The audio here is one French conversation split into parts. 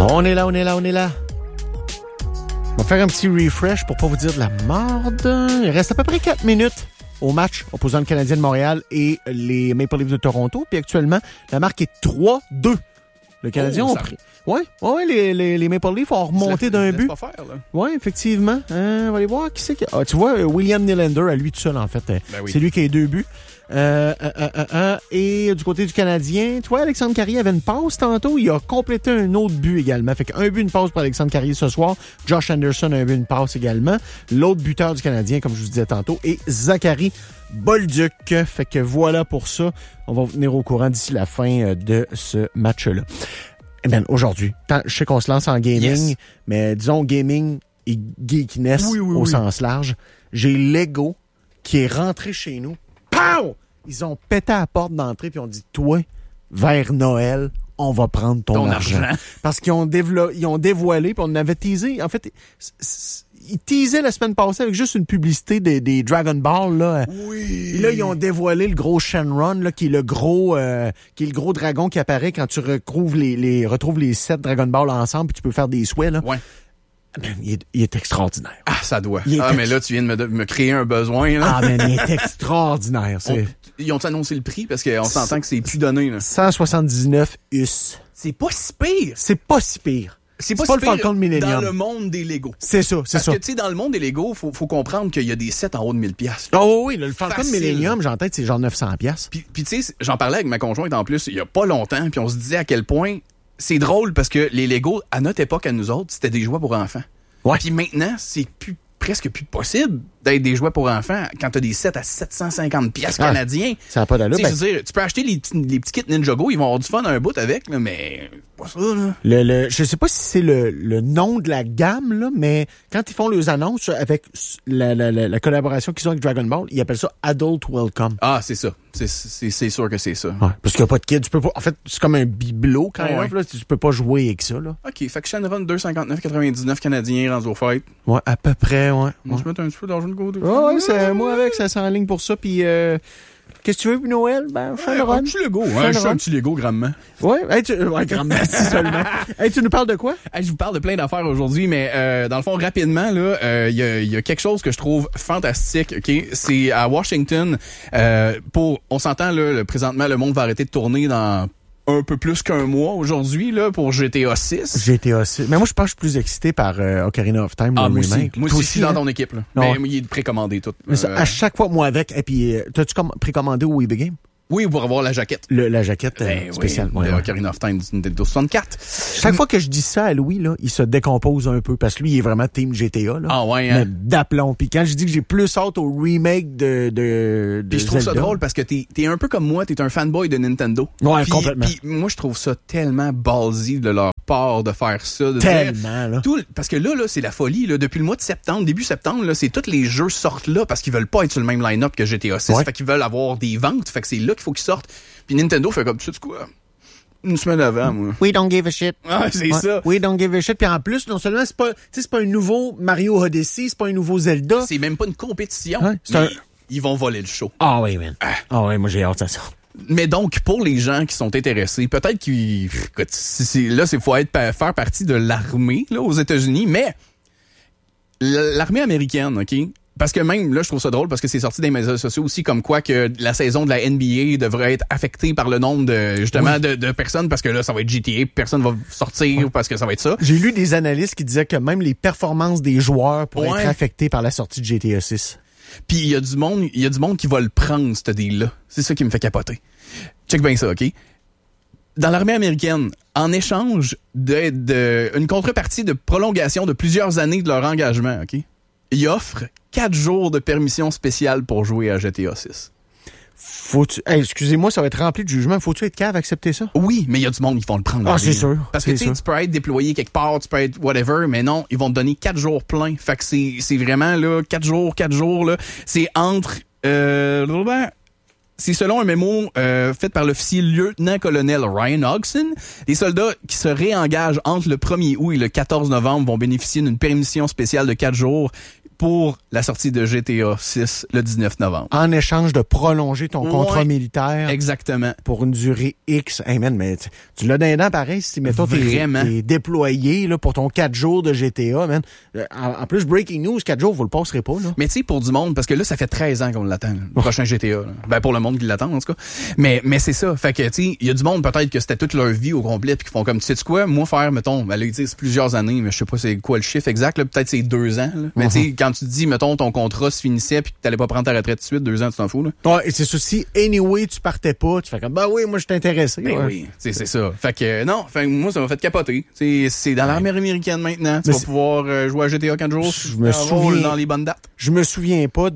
On est là. On va faire un petit refresh pour pas vous dire de la merde. Il reste à peu près 4 minutes au match opposant le Canadien de Montréal et les Maple Leafs de Toronto. Puis actuellement, la marque est 3-2. Le Canadien ont pris... Ouais, les Maple Leafs ont remonté d'un but. Oui, effectivement. On va aller voir qui c'est qui... Ah, tu vois, William Nylander, à lui tout seul, en fait. Ben oui. C'est lui qui a 2 buts. Et du côté du Canadien, tu vois, Alexandre Carrier avait une passe tantôt. Il a complété un autre but également. Fait qu'un but, une passe pour Alexandre Carrier ce soir. Josh Anderson a un but, une passe également. L'autre buteur du Canadien, comme je vous disais tantôt, est Zachary Bolduc. Fait que voilà pour ça. On va vous tenir au courant d'ici la fin de ce match-là. Eh bien, aujourd'hui, je sais qu'on se lance en gaming, mais disons gaming et geekiness au sens large. J'ai Lego qui est rentré chez nous. Pow! Ils ont pété à la porte d'entrée puis ont dit, toi, vers Noël, on va prendre ton argent. Parce qu'ils ont dévoilé, puis on avait teasé. En fait, ils teasaient la semaine passée avec juste une publicité des Dragon Ball, là. Oui. Et là, ils ont dévoilé le gros Shenron, là, qui est le gros dragon qui apparaît quand tu retrouves les 7 Dragon Ball ensemble puis tu peux faire des souhaits, là. Ouais. Il est extraordinaire. Ah, ça doit. Mais là, tu viens de me créer un besoin, là. Ah, mais il est extraordinaire. Ils ont annoncé le prix parce qu'on s'entend que c'est plus donné, là. 179 US. C'est pas si pire. C'est pas si pire. C'est pas le Falcon de Millennium. Dans le monde des Lego. C'est ça. Parce que, tu sais, dans le monde des Lego, faut comprendre qu'il y a des sets en haut de 1000$. Oh oui, le Falcon de Millennium, j'ai en tête, c'est genre 900$. Puis tu sais, j'en parlais avec ma conjointe en plus il y a pas longtemps, puis on se disait à quel point c'est drôle parce que les Lego, à notre époque, à nous autres, c'était des jouets pour enfants. Ouais. Puis maintenant, c'est presque plus possible d'être des jouets pour enfants quand t'as des sets à 750$ canadiens. Ça n'a pas d'allure. Je veux dire, tu peux acheter les petits kits Ninjago, ils vont avoir du fun un bout avec, là, mais pas ça, là. Je sais pas si c'est le nom de la gamme, là, mais quand ils font les annonces avec la collaboration qu'ils ont avec Dragon Ball, ils appellent ça Adult Welcome. Ah, c'est ça. C'est sûr que c'est ça. Ouais, parce qu'il n'y a pas de kit. Tu peux pas, en fait, c'est comme un bibelot quand même, là. Tu peux pas jouer avec ça, là. OK. Fait que Shenron 259,99 canadiens rendu au fight. Ouais, à peu près, ouais. Je vais mettre un petit peu d'argent de côté. Ouais, c'est moi avec, ça s'enligne pour ça. Puis, qu'est-ce que tu veux pour Noël? Ben, Shenron. Un petit Lego, hein. Je suis un petit Lego grandement. Ouais, grandement, si seulement. Hey, tu nous parles de quoi? Je vous parle de plein d'affaires aujourd'hui, mais dans le fond, rapidement, là, il y a quelque chose que je trouve fantastique, OK? C'est à Washington, on s'entend, là, présentement, le monde va arrêter de tourner dans un peu plus qu'un mois aujourd'hui, là, pour GTA 6. GTA 6. Mais moi, je pense que je suis plus excité par Ocarina of Time, le remake. Moi aussi, je suis dans ton équipe, là. Mais il est précommandé tout. Mais ça, à chaque fois, moi avec, et puis, t'as-tu précommandé au Wii Game? Oui, pour avoir la jaquette. La jaquette spéciale. Oui, Ocarina of Time du Nintendo 64. Chaque fois que je dis ça à Louis, là, il se décompose un peu parce que lui, il est vraiment team GTA. Là, ah ouais, hein? D'aplomb. Puis quand je dis que j'ai plus hâte au remake de puis je trouve ça drôle parce que t'es un peu comme moi, t'es un fanboy de Nintendo. Ouais, complètement. Puis moi, je trouve ça tellement ballsy de leur part de faire ça. Tellement, là. Parce que là, c'est la folie. Là, depuis le mois de septembre, début septembre, là, c'est tous les jeux sortent là parce qu'ils veulent pas être sur le même line-up que GTA 6. Fait qu'ils veulent avoir des ventes. Fait que c'est là qu'il faut qu'ils sortent. Puis Nintendo fait comme, tu sais quoi? Une semaine avant, moi. We don't give a shit. Ah, c'est ça. We don't give a shit. Puis en plus, non seulement, c'est pas un nouveau Mario Odyssey, c'est pas un nouveau Zelda. C'est même pas une compétition. Ouais, ils vont voler le show. Ah oui, man. Ah oui, moi j'ai hâte à ça. Mais donc, pour les gens qui sont intéressés, peut-être qu'il faut faire partie de l'armée, là, aux États-Unis, mais l'armée américaine, OK? Parce que même, là, je trouve ça drôle parce que c'est sorti des médias sociaux aussi comme quoi que la saison de la NBA devrait être affectée par le nombre de personnes parce que là, ça va être GTA, personne va sortir parce que ça va être ça. J'ai lu des analystes qui disaient que même les performances des joueurs pourraient être affectées par la sortie de GTA 6. Puis il y a du monde qui va le prendre, ce deal-là. C'est ça qui me fait capoter. Check bien ça, OK? Dans l'armée américaine, en échange une contrepartie de prolongation de plusieurs années de leur engagement, OK? Ils offrent 4 jours de permission spéciale pour jouer à GTA 6. Excusez-moi, ça va être rempli de jugement. Faut-tu être cave à accepter ça? Oui, mais il y a du monde qui vont le prendre. Ah, c'est sûr. Parce que tu peux être déployé quelque part, tu peux être whatever, mais non, ils vont te donner 4 jours pleins. Fait que c'est vraiment, là, 4 jours, là. C'est entre, c'est selon un mémo fait par l'officier lieutenant-colonel Ryan Hodgson. Les soldats qui se réengagent entre le 1er août et le 14 novembre vont bénéficier d'une permission spéciale de 4 jours pour la sortie de GTA 6 le 19 novembre. En échange de prolonger ton contrat militaire. Exactement. Pour une durée X. Hey man, mais tu l'as dans les dents pareil si, mettons, t'es déployé là, pour ton 4 jours de GTA, man. En plus, breaking news, 4 jours, vous le passerez pas, là. Mais tu sais, pour du monde, parce que là, ça fait 13 ans qu'on l'attend, le prochain GTA. Là. Ben, pour le monde qui l'attend, en tout cas. Mais c'est ça. Fait que, tu sais, il y a du monde, peut-être, que c'était toute leur vie au complet, puis qui font comme, tu sais quoi, moi, faire, mettons, ben, là, ils disent plusieurs années, mais je sais pas c'est quoi le chiffre exact, là, peut-être c'est 2 ans, là. Mais tu sais, quand tu dis, mettons, ton contrat se finissait, puis que t'allais pas prendre ta retraite tout de suite, 2 ans, tu t'en fous, là. Ouais, et c'est ça. Si, anyway, tu partais pas, tu fais comme, ben oui, moi, je t'intéressais. Ben oui, c'est ça. Fait que, non, moi, ça m'a fait capoter. C'est dans l'armée américaine maintenant. Tu vas pouvoir jouer à GTA 4 jours. Je me souviens dans les bonnes dates. Je me souviens pas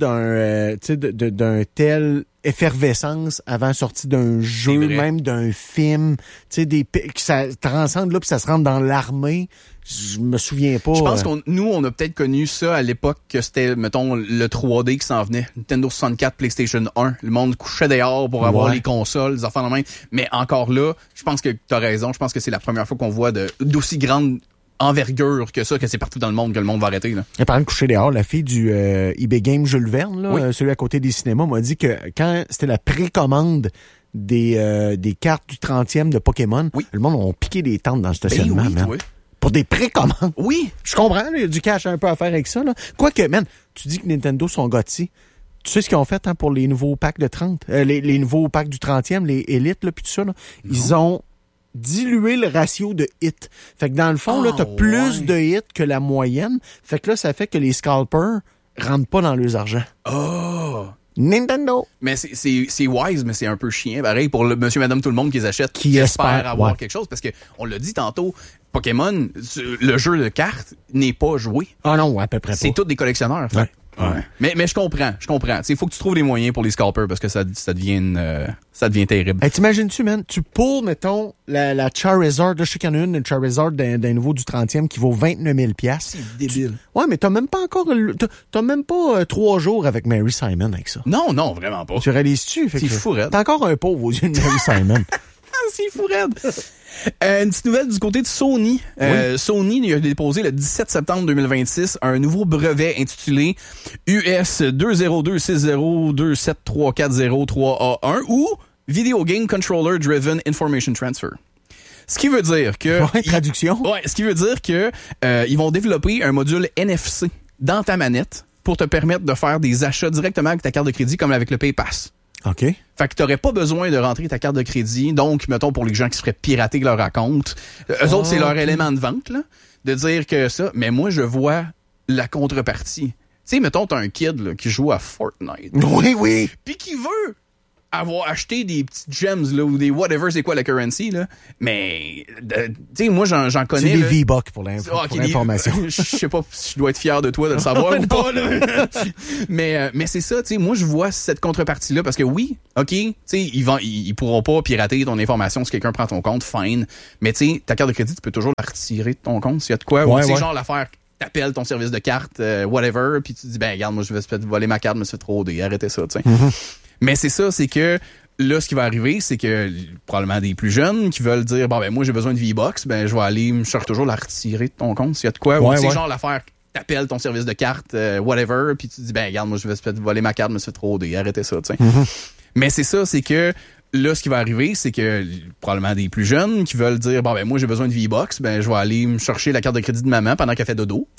d'un tel effervescence avant sortie d'un jeu, même d'un film, tu sais, que ça transcende là puis ça se rentre dans l'armée. Je me souviens pas. Je pense on a peut-être connu ça à l'époque que c'était, mettons, le 3D qui s'en venait. Nintendo 64, PlayStation 1. Le monde couchait dehors pour avoir les consoles, les affaires de même. Mais encore là, je pense que t'as raison. Je pense que c'est la première fois qu'on voit d'aussi grande envergure que ça, que c'est partout dans le monde que le monde va arrêter. Là. Et par exemple, coucher dehors, la fille du eBay Game Jules Verne, là, celui à côté des cinémas, m'a dit que quand c'était la précommande des cartes du 30e de Pokémon, le monde a piqué des tentes dans le stationnement. Pour des précommandes. Oui. Je comprends, il y a du cash un peu à faire avec ça. Là. Quoique, man, tu dis que Nintendo sont gâtés. Tu sais ce qu'ils ont fait pour les nouveaux packs de 30? Les nouveaux packs du 30e, les élites, là, puis tout ça. Là. Ils ont dilué le ratio de hits. Fait que dans le fond, là, t'as plus de hits que la moyenne. Fait que là, ça fait que les scalpers rentrent pas dans leurs argent. Oh! Nintendo. Mais c'est wise, mais c'est un peu chiant. Pareil pour le monsieur, madame, tout le monde qui les achète, qui espère avoir quelque chose. Parce que on l'a dit tantôt, Pokémon, le jeu de cartes n'est pas joué. Ah non, à peu près pas. C'est tous des collectionneurs. Fait. Ouais. Mais je comprends. Il faut que tu trouves les moyens pour les scalpers parce que ça devient terrible. Hey, t'imagines-tu, man? Tu pulls, mettons, la Charizard, là, je sais qu'il y en a une Charizard d'un nouveau du 30e qui vaut 29 000 $. C'est débile. Ouais, mais t'as même pas encore, t'as même pas 3 jours avec Mary Simon avec ça. Non, vraiment pas. Tu réalises-tu? C'est fou raide. T'es encore un pauvre aux yeux de Mary Simon. C'est fou raide. Une petite nouvelle du côté de Sony. Sony a déposé le 17 septembre 2026 un nouveau brevet intitulé US 20260273403A1 ou Video Game Controller Driven Information Transfer. Ce qui veut dire que... traduction. Ce qui veut dire que ils vont développer un module NFC dans ta manette pour te permettre de faire des achats directement avec ta carte de crédit comme avec le PayPass. OK. Fait que t'aurais pas besoin de rentrer ta carte de crédit. Donc, mettons, pour les gens qui se feraient pirater leur compte, eux autres, c'est leur élément de vente, là, de dire que ça. Mais moi, je vois la contrepartie. Tu sais, mettons, t'as un kid là, qui joue à Fortnite. Oui. Puis qui veut avoir acheté des petites gems là, ou des whatever, c'est quoi la currency, là. Mais, tu sais, moi, j'en connais. C'est des V-Bucks pour l'information. Je sais pas si je dois être fier de toi de le savoir ou pas, là. mais c'est ça, tu sais, moi, je vois cette contrepartie-là parce que oui, OK, tu sais, ils pourront pas pirater ton information si quelqu'un prend ton compte, fine. Mais tu sais, ta carte de crédit, tu peux toujours la retirer de ton compte s'il y a de quoi. Ou tu sais, genre l'affaire, t'appelles ton service de carte, whatever, puis tu dis, ben, regarde, moi, je vais se voler ma carte, me se fait trop arrêtez ça, tu sais. Mais c'est ça, c'est que là, ce qui va arriver, c'est que probablement des plus jeunes qui veulent dire, bon, ben, moi, j'ai besoin de V-Bucks, ben, je vais aller me chercher toujours la retirer de ton compte s'il y a de quoi. Ou c'est genre l'affaire, t'appelles ton service de carte, whatever, puis tu dis, ben, regarde, moi, je vais se voler ma carte, me se fait trop arrêtez ça, tu sais. Mais c'est ça, c'est que là, ce qui va arriver, c'est que probablement des plus jeunes qui veulent dire, bon, ben, moi, j'ai besoin de V-Bucks, ben, je vais aller me chercher la carte de crédit de maman pendant qu'elle fait dodo.